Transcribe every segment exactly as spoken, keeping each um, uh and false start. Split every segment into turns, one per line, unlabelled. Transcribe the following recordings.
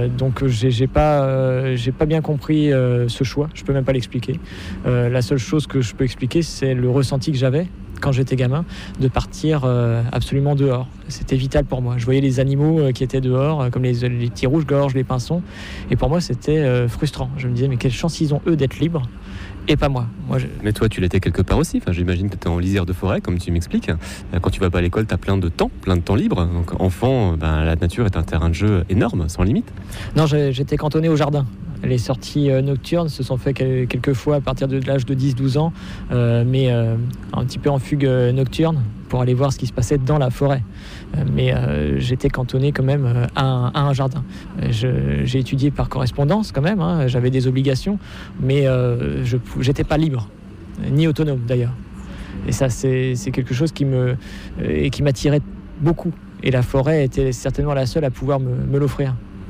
Euh, donc j'ai, j'ai pas, euh, j'ai pas bien compris euh, ce choix. Je peux même pas l'expliquer. Euh, la seule chose que je peux expliquer, c'est le ressenti que j'avais quand j'étais gamin, de partir euh, absolument dehors. C'était vital pour moi. Je voyais les animaux euh, qui étaient dehors, euh, comme les, les petits rouges-gorges, les pinsons, et pour moi c'était euh, frustrant. Je me disais, mais quelle chance ils ont eux d'être libres, et pas moi. moi je...
Mais toi, tu l'étais quelque part aussi. Enfin, j'imagine que tu étais en lisière de forêt, comme tu m'expliques. Quand tu vas pas à l'école, tu as plein de temps, plein de temps libre. Donc enfant, ben, la nature est un terrain de jeu énorme, sans limite.
Non, j'étais cantonné au jardin. Les sorties euh, nocturnes se sont faites quelques fois à partir de l'âge de dix douze ans, euh, mais euh, un petit peu en fugue euh, nocturne pour aller voir ce qui se passait dans la forêt. Euh, mais euh, j'étais cantonné quand même euh, à, un, à un jardin. Je, j'ai étudié par correspondance quand même, hein, j'avais des obligations, mais euh, je n'étais pas libre, ni autonome d'ailleurs. Et ça, c'est, c'est quelque chose qui, me, euh, qui m'attirait beaucoup. Et la forêt était certainement la seule à pouvoir me, me l'offrir.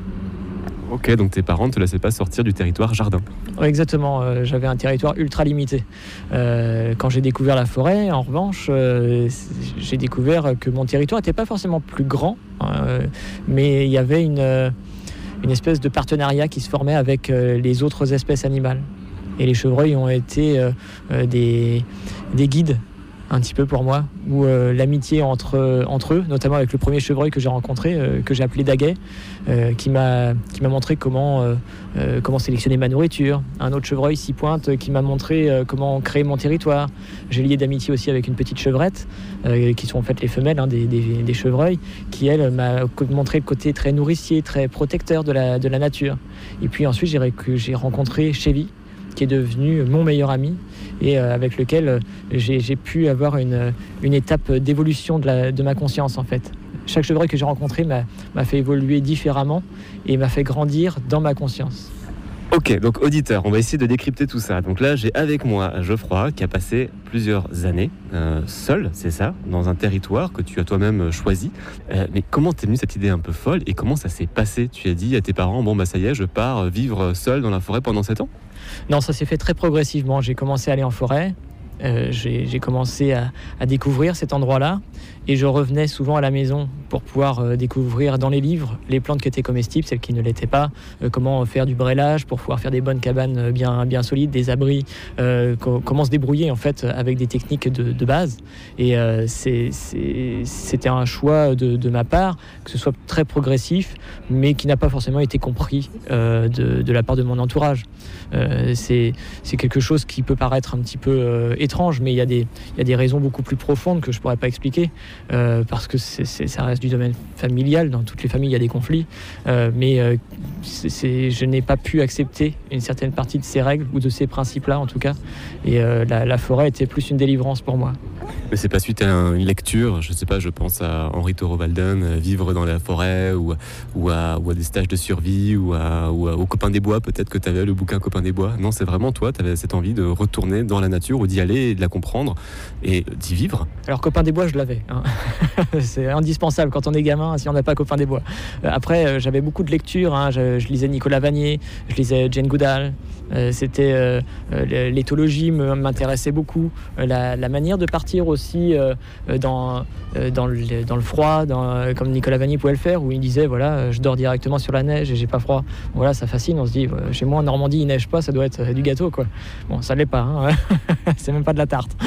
Ok, donc tes parents ne te laissaient pas sortir du territoire jardin.
Oui, exactement, euh, j'avais un territoire ultra limité. Euh, quand j'ai découvert la forêt, en revanche, euh, j'ai découvert que mon territoire n'était pas forcément plus grand, euh, mais il y avait une, euh, une espèce de partenariat qui se formait avec euh, les autres espèces animales. Et les chevreuils ont été euh, euh, des, des guides, un petit peu pour moi, où euh, l'amitié entre, entre eux, notamment avec le premier chevreuil que j'ai rencontré, euh, que j'ai appelé Daguet, euh, qui, m'a, qui m'a montré comment, euh, euh, comment sélectionner ma nourriture. Un autre chevreuil, Six Pointes, qui m'a montré euh, comment créer mon territoire. J'ai lié d'amitié aussi avec une petite chevrette, euh, qui sont en fait les femelles hein, des, des, des chevreuils, qui elle m'a montré le côté très nourricier, très protecteur de la, de la nature. Et puis ensuite j'ai, j'ai rencontré Chevy, qui est devenu mon meilleur ami et euh, avec lequel j'ai, j'ai pu avoir une, une étape d'évolution de, la, de ma conscience en fait. Chaque chevreuil que j'ai rencontré m'a, m'a fait évoluer différemment et m'a fait grandir dans ma conscience.
Ok, donc auditeur, on va essayer de décrypter tout ça. Donc là, j'ai avec moi Geoffroy qui a passé plusieurs années euh, seul, c'est ça, dans un territoire que tu as toi-même choisi. Euh, mais comment t'es venue cette idée un peu folle et comment ça s'est passé ? Tu as dit à tes parents, bon bah ça y est, je pars vivre seul dans la forêt pendant sept ans ?
Non, ça s'est fait très progressivement. J'ai commencé à aller en forêt. Euh, j'ai, j'ai commencé à, à découvrir cet endroit-là et je revenais souvent à la maison pour pouvoir euh, découvrir dans les livres les plantes qui étaient comestibles, celles qui ne l'étaient pas, euh, comment faire du brelage pour pouvoir faire des bonnes cabanes bien, bien solides, des abris, euh, co- comment se débrouiller en fait avec des techniques de, de base. Et euh, c'est, c'est, c'était un choix de, de ma part, que ce soit très progressif, mais qui n'a pas forcément été compris euh, de, de la part de mon entourage. Euh, c'est, c'est quelque chose qui peut paraître un petit peu euh, étrange, mais il y a des, il y a des raisons beaucoup plus profondes que je ne pourrais pas expliquer, euh, parce que c'est, c'est, ça reste du domaine familial. Dans toutes les familles, il y a des conflits, euh, mais euh, c'est, c'est, je n'ai pas pu accepter une certaine partie de ces règles, ou de ces principes-là en tout cas, et euh, la, la forêt était plus une délivrance pour moi.
Mais c'est pas suite à une lecture, je sais pas, je pense à Henri Thoreau Walden, Vivre dans la forêt, ou, ou, à, ou à des stages de survie, ou, à, ou à, au Copain des Bois, peut-être que tu avais le bouquin Copain des Bois. Non, c'est vraiment toi, tu avais cette envie de retourner dans la nature, ou d'y aller, et de la comprendre, et d'y vivre.
Alors Copain des Bois, je l'avais. Hein. C'est indispensable quand on est gamin, si on n'a pas Copain des Bois. Après, euh, j'avais beaucoup de lectures, hein. je, je lisais Nicolas Vanier, je lisais Jane Goodall. Euh, c'était euh, l'éthologie me, m'intéressait beaucoup, euh, la, la manière de partir aussi euh, dans, euh, dans, le, dans le froid, dans, comme Nicolas Vanier pouvait le faire, où il disait voilà, je dors directement sur la neige et j'ai pas froid. Voilà, ça fascine, on se dit chez moi en Normandie il neige pas, ça doit être du gâteau quoi. Bon, ça l'est pas, hein. C'est même pas de la tarte.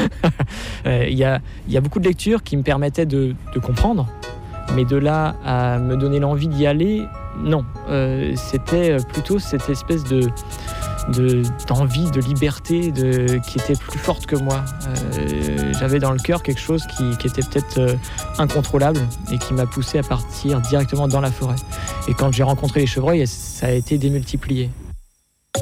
Il euh, y, a, y a beaucoup de lectures qui me permettaient de, de comprendre, mais de là à me donner l'envie d'y aller, non. Euh, c'était plutôt cette espèce de De, d'envie, de liberté de, qui était plus forte que moi. Euh, j'avais dans le cœur quelque chose qui, qui était peut-être euh, incontrôlable et qui m'a poussé à partir directement dans la forêt. Et quand j'ai rencontré les chevreuils, ça a été démultiplié.